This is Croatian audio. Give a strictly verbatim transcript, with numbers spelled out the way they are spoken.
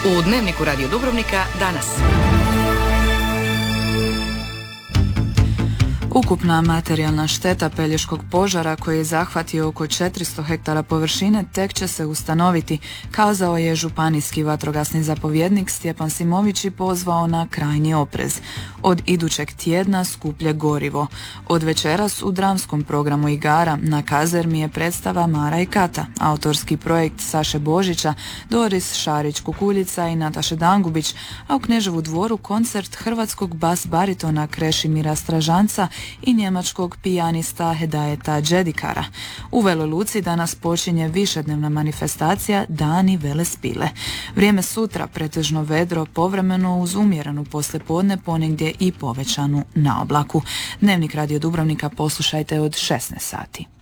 U Dnevniku Radio Dubrovnika danas. Ukupna materijalna šteta Pelješkog požara koji je zahvatio oko četiristo hektara površine tek će se ustanoviti, kazao je županijski vatrogasni zapovjednik Stjepan Simović i pozvao na krajnji oprez. Od idućeg tjedna skuplje gorivo. Od večeras u dramskom programu igara na kazermi je predstava Mara i Kata, autorski projekt Saše Božića, Doris Šarić-Kukuljica i Nataše Dangubić, a u Kneževu dvoru koncert hrvatskog bas baritona Krešimira Stražanca i njemačkog pijanista Hedajeta Džedikara. U Veloj Luci danas počinje višednevna manifestacija Dani Velespile. Vrijeme sutra pretežno vedro, povremeno uz umjerenu poslijepodne, ponegdje i povećanu naoblaku. Dnevnik Radio Dubrovnika poslušajte od šesnaest sati.